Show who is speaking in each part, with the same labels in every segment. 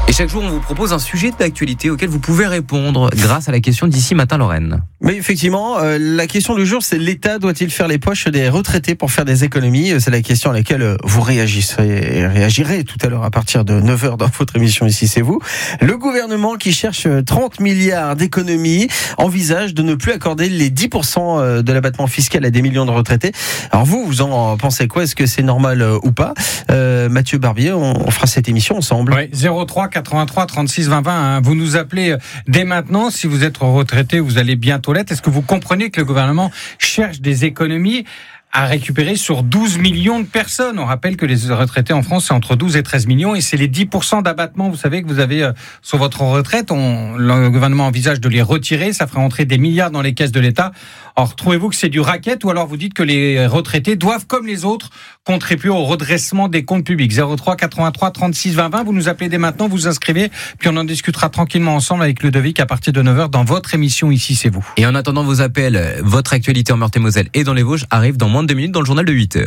Speaker 1: Et chaque jour, on vous propose un sujet d'actualité auquel vous pouvez répondre grâce à la question d'ici matin, Lorraine.
Speaker 2: Mais effectivement, la question du jour, c'est l'État doit-il faire les poches des retraités pour faire des économies ? C'est la question à laquelle vous réagirez tout à l'heure à partir de 9h dans votre émission Ici c'est vous. Le gouvernement qui cherche 30 milliards d'économies envisage de ne plus accorder les 10% de l'abattement fiscal à des millions de retraités. Alors vous en pensez quoi ? Est-ce que c'est normal ou pas ? Mathieu Barbier, on fera cette émission ensemble.
Speaker 3: Oui, 03 83 36 20 20. Vous nous appelez dès maintenant. Si vous êtes retraité, vous allez bientôt l'être. Est-ce que vous comprenez que le gouvernement cherche des économies à récupérer sur 12 millions de personnes? On rappelle que les retraités en France, c'est entre 12 et 13 millions et c'est les 10% d'abattement, vous savez, que vous avez sur votre retraite. Le gouvernement envisage de les retirer. Ça fera entrer des milliards dans les caisses de l'État. Alors, trouvez-vous que c'est du racket ou alors vous dites que les retraités doivent, comme les autres, contribuer au redressement des comptes publics? 03 83 36 20 20. Vous nous appelez dès maintenant, vous inscrivez, puis on en discutera tranquillement ensemble avec Ludovic à partir de 9h dans votre émission Ici c'est vous.
Speaker 1: Et en attendant vos appels, votre actualité en Meurthe-et-Moselle et dans les Vosges arrive dans moins de 2 minutes dans le journal de 8h.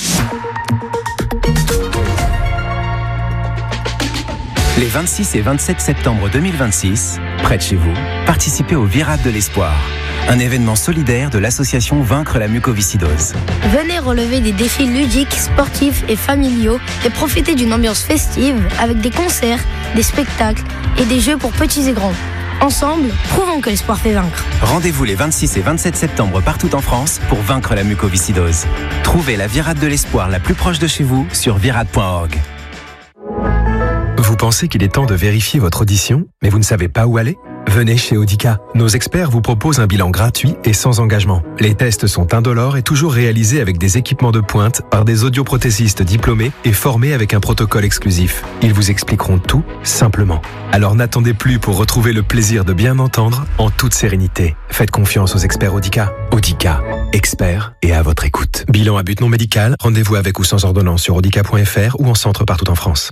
Speaker 4: Les 26 et 27 septembre 2026, près de chez vous, participez au Virade de l'Espoir, un événement solidaire de l'association Vaincre la mucoviscidose.
Speaker 5: Venez relever des défis ludiques, sportifs et familiaux et profiter d'une ambiance festive avec des concerts, des spectacles et des jeux pour petits et grands. Ensemble, prouvons que l'espoir fait vaincre.
Speaker 4: Rendez-vous les 26 et 27 septembre partout en France pour vaincre la mucoviscidose. Trouvez la Virade de l'Espoir la plus proche de chez vous sur virade.org.
Speaker 6: Vous pensez qu'il est temps de vérifier votre audition, mais vous ne savez pas où aller ? Venez chez Audica. Nos experts vous proposent un bilan gratuit et sans engagement. Les tests sont indolores et toujours réalisés avec des équipements de pointe par des audioprothésistes diplômés et formés avec un protocole exclusif. Ils vous expliqueront tout simplement. Alors n'attendez plus pour retrouver le plaisir de bien entendre en toute sérénité. Faites confiance aux experts Audica. Audica, experts et à votre écoute. Bilan à but non médical, rendez-vous avec ou sans ordonnance sur audica.fr ou en centre partout en France.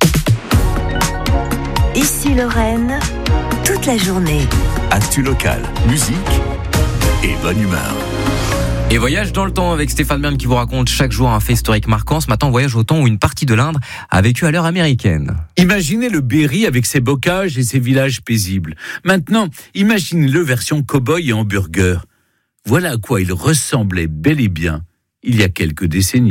Speaker 7: Ici Lorraine, toute la journée.
Speaker 8: Actu locale, musique et bonne humeur.
Speaker 1: Et voyage dans le temps avec Stéphane Bern qui vous raconte chaque jour un fait historique marquant. Ce matin, on voyage au temps où une partie de l'Indre a vécu à l'heure américaine.
Speaker 9: Imaginez le Berry avec ses bocages et ses villages paisibles. Maintenant, imaginez-le version cow-boy et hamburger. Voilà à quoi il ressemblait bel et bien il y a quelques décennies.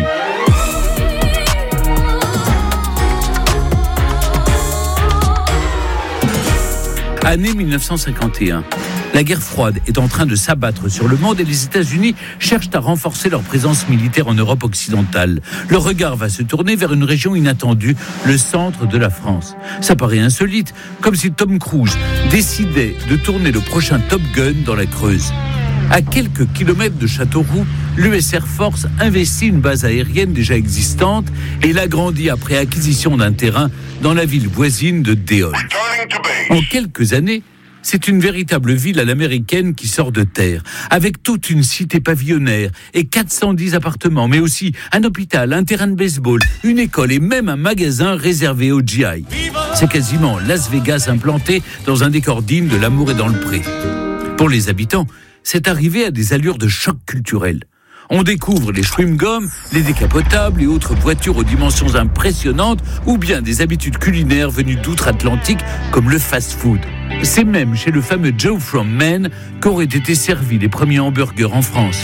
Speaker 9: Année 1951. La guerre froide est en train de s'abattre sur le monde et les États-Unis cherchent à renforcer leur présence militaire en Europe occidentale. Le regard va se tourner vers une région inattendue, le centre de la France. Ça paraît insolite, comme si Tom Cruise décidait de tourner le prochain Top Gun dans la Creuse. À quelques kilomètres de Châteauroux, l'US Air Force investit une base aérienne déjà existante et l'agrandit après acquisition d'un terrain dans la ville voisine de Déol. En quelques années, c'est une véritable ville à l'américaine qui sort de terre, avec toute une cité pavillonnaire et 410 appartements, mais aussi un hôpital, un terrain de baseball, une école et même un magasin réservé aux GI. C'est quasiment Las Vegas implanté dans un décor digne de L'amour est dans le pré. Pour les habitants, c'est arrivé à des allures de choc culturel. On découvre les chewing-gums, les décapotables et autres voitures aux dimensions impressionnantes ou bien des habitudes culinaires venues d'outre-Atlantique comme le fast-food. C'est même chez le fameux Joe from Maine qu'auraient été servis les premiers hamburgers en France.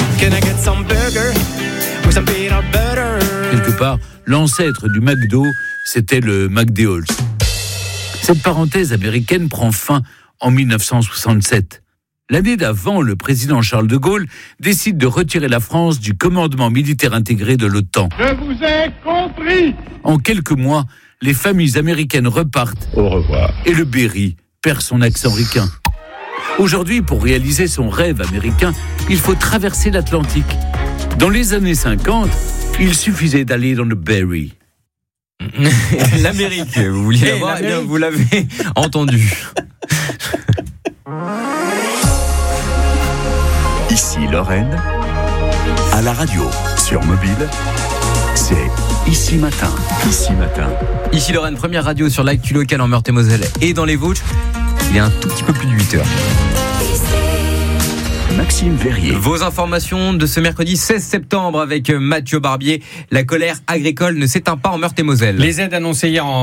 Speaker 9: Quelque part, l'ancêtre du McDo, c'était le McDonald's. Cette parenthèse américaine prend fin en 1967. L'année d'avant, le président Charles de Gaulle décide de retirer la France du commandement militaire intégré de l'OTAN.
Speaker 10: Je vous ai compris.
Speaker 9: En quelques mois, les familles américaines repartent.
Speaker 10: Au revoir.
Speaker 9: Et le Berry perd son accent ricain. Aujourd'hui, pour réaliser son rêve américain, il faut traverser l'Atlantique. Dans les années 50, il suffisait d'aller dans le Berry.
Speaker 1: L'Amérique, vous vouliez l'avoir, eh bien, vous l'avez entendu.
Speaker 8: Ici Lorraine, à la radio, sur mobile, c'est Ici Matin. Ici Matin.
Speaker 1: Ici Lorraine, première radio sur l'actu locale en Meurthe-et-Moselle et dans les Vosges. Il est un tout petit peu plus de 8h.
Speaker 8: Maxime Verrier.
Speaker 1: Vos informations de ce mercredi 16 septembre avec Mathieu Barbier. La colère agricole ne s'éteint pas en Meurthe-et-Moselle.
Speaker 3: Les aides annoncées hier en